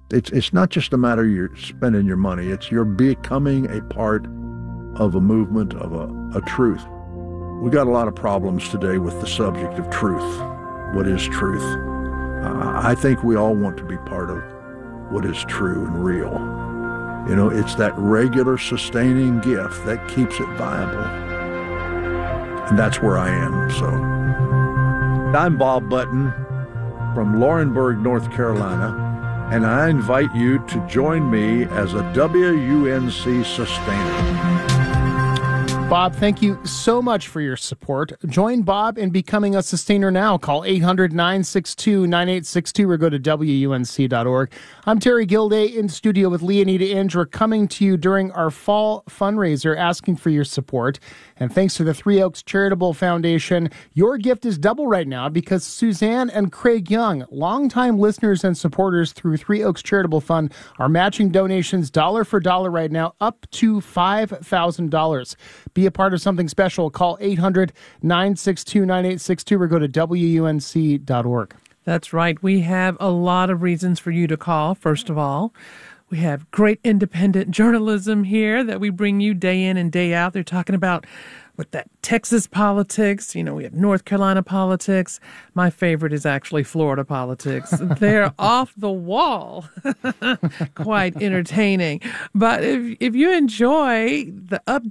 It's not just a matter of you're spending your money. It's you're becoming a part of a movement, of a truth. We got a lot of problems today with the subject of truth. What is truth? I think we all want to be part of what is true and real. You know, it's that regular sustaining gift that keeps it viable. And that's where I am, so. I'm Bob Button from Laurinburg, North Carolina, and I invite you to join me as a WUNC sustainer. Bob, thank you so much for your support. Join Bob in becoming a sustainer now. Call 800-962-9862 or go to WUNC.org. I'm Terry Gilday in studio with Leonida Inge. We're coming to you during our fall fundraiser asking for your support. And thanks to the Three Oaks Charitable Foundation, your gift is double right now because Suzanne and Craig Young, longtime listeners and supporters through Three Oaks Charitable Fund, are matching donations dollar for dollar right now up to $5,000. Be a part of something special. Call 800-962-9862 or go to WUNC.org. That's right. We have a lot of reasons for you to call, first of all. We have great independent journalism here that we bring you day in and day out. They're talking about with that Texas politics. You know, we have North Carolina politics. My favorite is actually Florida politics. They're off the wall. Quite entertaining. But if you enjoy the